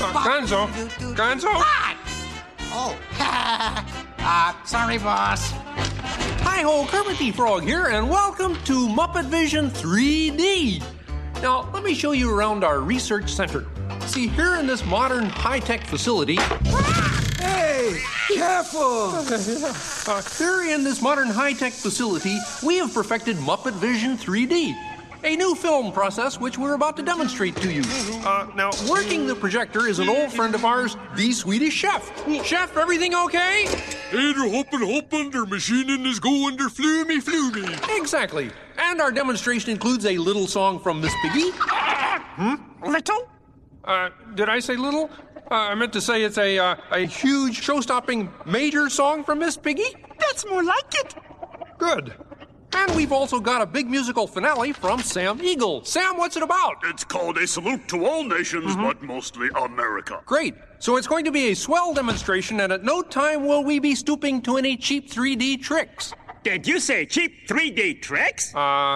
Gonzo! Gonzo! What? Oh. Sorry, boss. Hi-ho, Kermit the Frog here, and welcome to Muppet Vision 3D. Now, let me show you around our research center. See, here in this modern high-tech facility... Hey, careful! Here in this modern high-tech facility, we have perfected Muppet Vision 3D, a new film process which we're about to demonstrate to you. Now, working the projector is an old friend of ours, the Swedish Chef. Chef, everything okay? Eder hoppen, der maskinen is going der flumy. Exactly. And our demonstration includes a little song from Miss Piggy. Little? Did I say little? I meant to say it's a huge, show-stopping, major song from Miss Piggy. That's more like it. Good. And we've also got a big musical finale from Sam Eagle. Sam, what's it about? It's called A Salute to All Nations, but mostly America. Great. So it's going to be a swell demonstration, and at no time will we be stooping to any cheap 3D tricks. Did you say cheap 3D tricks?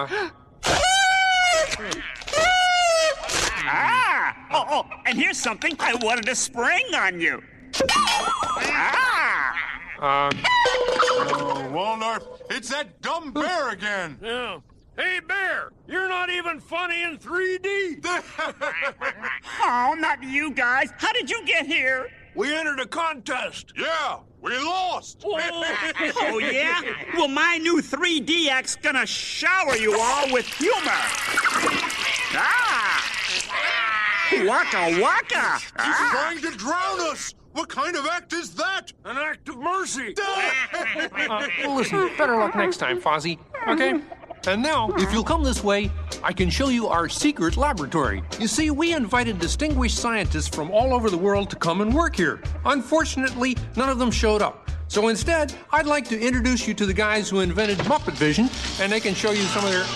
Oh, and here's something I wanted to spring on you. Waldorf, it's that dumb bear again. Yeah. Hey, Bear, you're not even funny in 3D. Oh, not you guys. How did you get here? We entered a contest. Yeah, we lost. Oh, yeah? Well, my new 3D act's gonna shower you all with humor. Waka waka. He's trying to drown us. What kind of act is that? An act of mercy. Listen, better luck next time, Fozzie. Okay? And now, if you'll come this way, I can show you our secret laboratory. You see, we invited distinguished scientists from all over the world to come and work here. Unfortunately, none of them showed up. So instead, I'd like to introduce you to the guys who invented Muppet Vision, and they can show you some of their...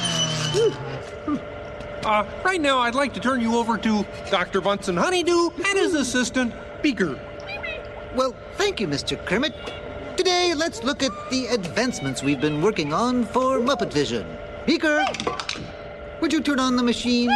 right now, I'd like to turn you over to Dr. Bunsen Honeydew and his assistant, Beaker. Well, thank you, Mr. Kermit. Today, let's look at the advancements we've been working on for Muppet Vision. Beaker, would you turn on the machine?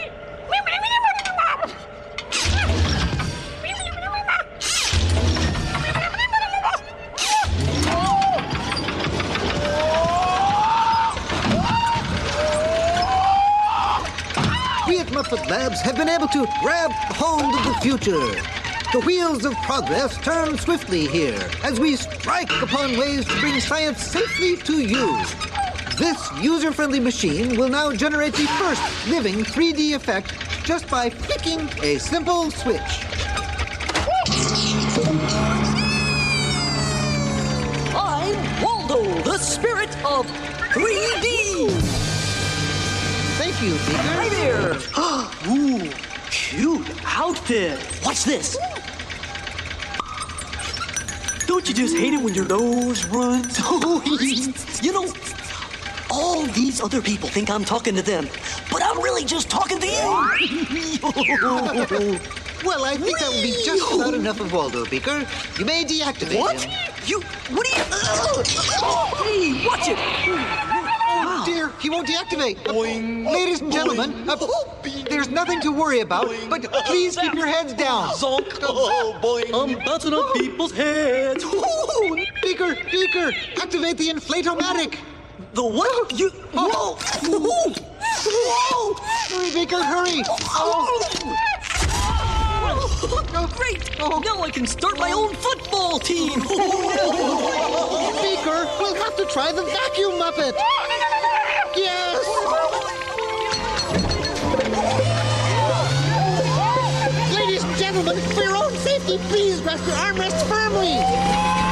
We at Muppet Labs have been able to grab hold of the future. The wheels of progress turn swiftly here as we strike upon ways to bring science safely to you. This user-friendly machine will now generate the first living 3D effect just by flicking a simple switch. I'm Waldo, the spirit of 3D. Thank you, Beaker. Right here. Ooh, cute outfit. Watch this. Don't you just hate it when your nose runs? You know, all these other people think I'm talking to them, but I'm really just talking to you. Well, I think that would be just about enough of Waldo, Beaker. You may deactivate What? him. What are you... Hey, watch it. Oh, dear, he won't deactivate. Ladies and gentlemen, there's nothing to worry about, but please keep your heads down. Zonk. I'm bouncing on people's heads. Beaker, activate the inflatomatic. The what? You... Whoa. Whoa. Hurry, Beaker, hurry. Oh, great! Now I can start my own football team! Beaker, we'll have to try the vacuum Muppet. Yes! Ladies and gentlemen, for your own safety, please rest your armrests firmly.